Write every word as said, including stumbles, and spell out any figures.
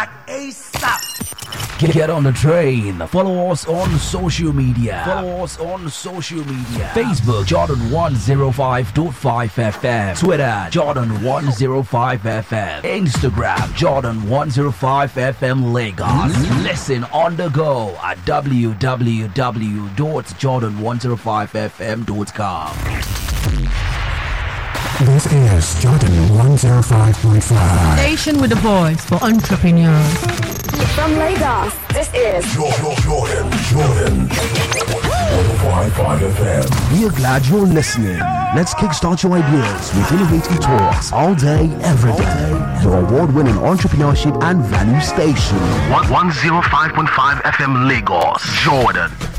ASAP. Get on the train. Follow us on social media. Follow us on social media. Facebook Jordan one oh five point five F M. Twitter Jordan one oh five F M. Instagram Jordan one oh five F M Lagos. Listen on the go at w w w dot jordan one oh five f m dot com. This is Jordan one oh five point five. Station with the voice for entrepreneurs. From Lagos, this is Jordan, Jordan, Jordan. one oh five point five F M. We are glad you're listening. Let's kickstart your ideas with innovative talks all day, every day. Your award-winning entrepreneurship and value station. one oh five point five F M Lagos, Jordan.